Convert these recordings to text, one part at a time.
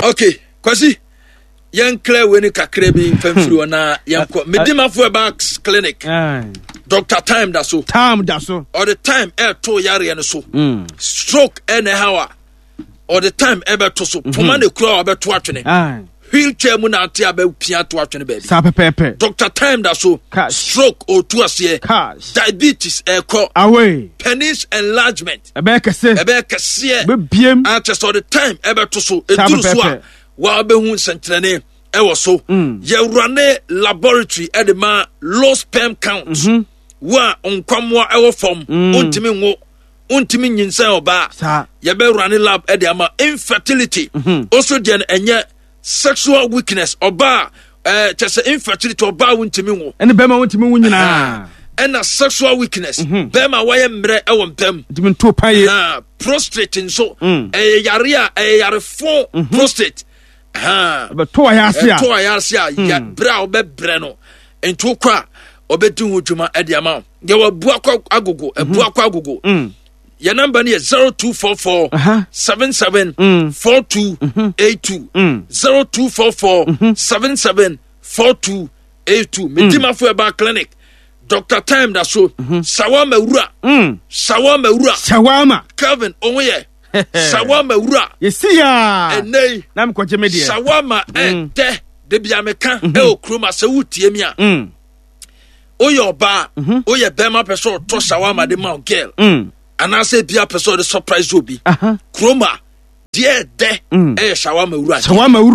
Okay, kwasi yan clear we ni kakra bi famfiri na yanko medimafo back clinic. Dr. Time da so. All the time to yare no so. Stroke any hour. All the time to so. Puma ne kura abeto atwene. Wheelchair mu na ate abepia to atwene baby. Sa pepepe. Dr. Time da so. Stroke o to ase. Diabetes away. Penis enlargement. Ebe kese. Be biem. Just all the time to so. Eduru so a wa be hu sentrene ewo so. Ye run laboratory edema low sperm count. Wa onkwamwa ewo fom ontimi ngo ontimi nyinsa oba ye be run lab e de ama infertility also den enye sexual weakness oba chese infertility oba ontimi ngo ene bema ontimi ngo nyina ena sexual weakness bema waye mre ewo mpam ontimi to paye prostate nso yare fo prostate be to ayasia ya bra obebre no ento kwa obeti hu dwuma ade ama ye wa buakwa agogo buakwa agogo your number is 0244 77 4282 0244 77 4282 medimafo eba clinic Dr. Time da so shawama wura Kevin onwe shawama wura yesia enei na mkwaje media shawama de bia meka okroma se wutie mi a oye oba oye bema person to shawama de ma girl anase bia person de surprise obi kroma de shawama wura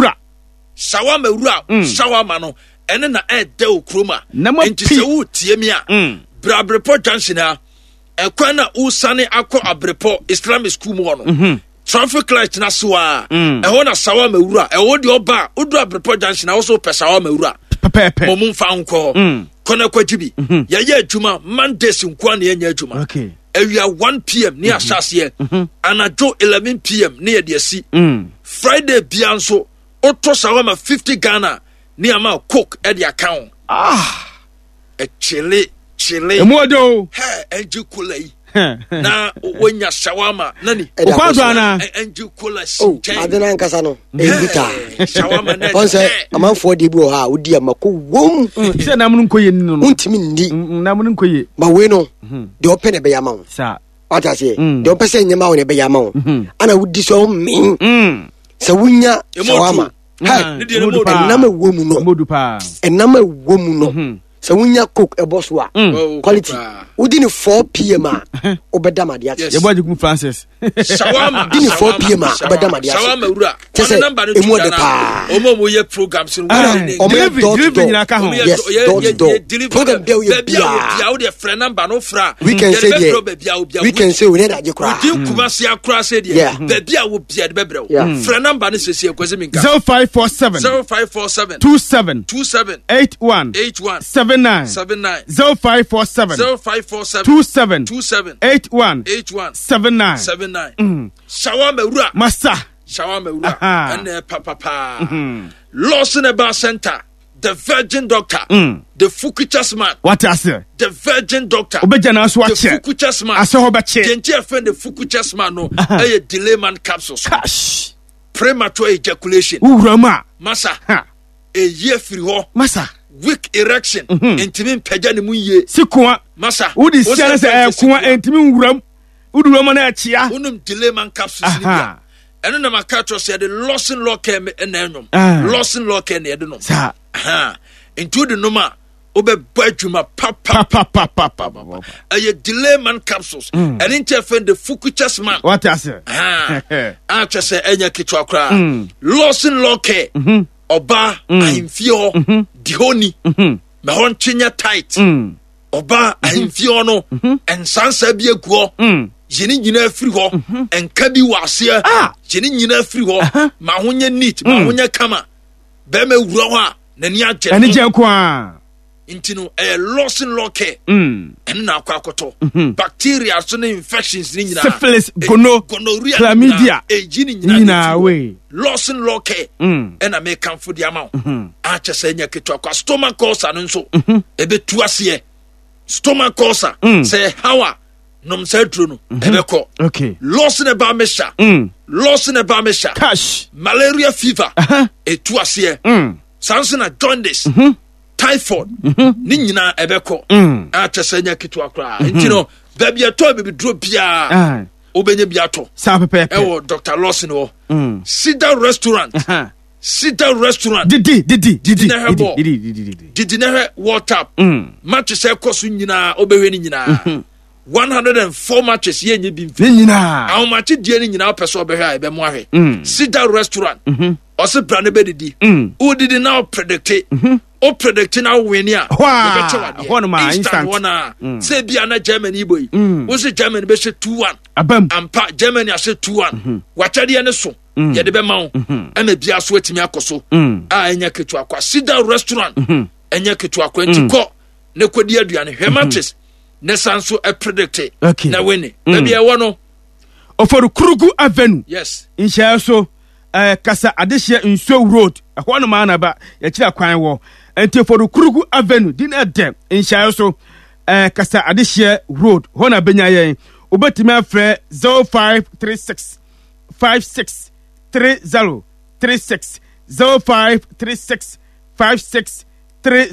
shawama no ene na de okroma enti se wutie mi a Brabrepo Junction a ekwana usane akọ Abrepo Islamic School mo no traffic light na so a ehọ na shawama wura ehọ de oba odu Abrepo Junction also pe shawama wura momum fa nko kona kwajibi ya ye adwuma Mondays nko na ye adwuma okay awia 1 pm ni asase anajo 11 pm ni ye de asi Friday bia nso oto shawama 50 Ghana ni ama cook e de account chile emodo enji kulai na wonya shawama nani okwanzo ana enji kulai adena nkasa no ebuta shawama na onse amanfo de bi o ha odi amako wom se na mun koye ni no untimi ndi na mun koye ba we no de open e be yama wo sa ata se de open se nyama wo ne be yama wo ana wudi so min se wunya shawama ha enama womu no modupa enama womu no se wunya cook eboso a quality wudi ni 4 pm a obeda made ati ye boji kum Francis shawama dini 4 pm a obeda made ati shawama wura tese emu de pa omo ye programs no delivery nyina ka ho yes program bia we bia o de friend number no fra we can say we need aje kra di kumasi akra say de bia wo bia de bebre friend number no sese kwese minka 0547 27 81 79 0547 27 81 79 shawama wura and papa Lawson Eba Center the Virgin Doctor the Fukuchas man what I say the Virgin Doctor obejana so the Fukuchas man ase ho beche gentle friend the Fukuchas man no a delay man capsules cash premature ejaculation urama masa a year free ho masa weak erection intimi pagya ne mu ye sikwa masa udi siana se ekwa intimi wuram udurama na achia unum delay man capsules ni bia eno na makato se the Lawson law care na enwom Lawson law care na no sa into the noma obe badwuma papa a delay man capsules and interfere the Fukuchas man what I say a say enya kitwa kra Lawson law care oba ahimfio dihoni me hon twenya tight oba ahimfio no ensansa bi aguo jeni nyina afiri ho enka bi wase jeni nyina afiri ho ma honya neat ma honya kama be ma wura ho a nani agye ani je kwa intino Lawson law care en na akwakoto bacteria so na infections ni nyina syphilis gonorrhea chlamydia ejini nyina we Lawson law care en American food amount a chese nya keto kwa stomach ulcer no nso ebetu ase stomach ulcer say how nom say duro no ebeko okay Lawson Eba mesha loss ne ba mesha cash malaria fever etu ase sansona jaundice typhoid ni nyina ebeko a chesenya kitu akra ntino ba bia to be dro bia obenya biato sa pepe ewo Dr. Lawson wo Cedar restaurant didi na water matches ekoso nyina obehwe ni nyina 104 matches ye nye bi nyina aw match die ni nyina opeso obehwe a ebe mo ahwe Cedar restaurant ose brand be didi o didi now predict o predict na win ya one ma instant one say bia na Germany boy wo say Germany be say 2-1 abam ampa Germany ase 2-1 watade ne so ye de be ma wo na bia so atimi akoso a enya ketu akwa Cedar restaurant enya ketu akwa ntiko ne kodi aduane hematis ne sanso e predict na win na bia wo no oforu Kurugu Avenue yes insha so kasa adehye nso road ehwo no ma na ba ya kira kwan wo enti oforu Kurugu Avenue din ede insha so kasa adehye road ho na benya yen obetimi afre 0536 563036 0536 5630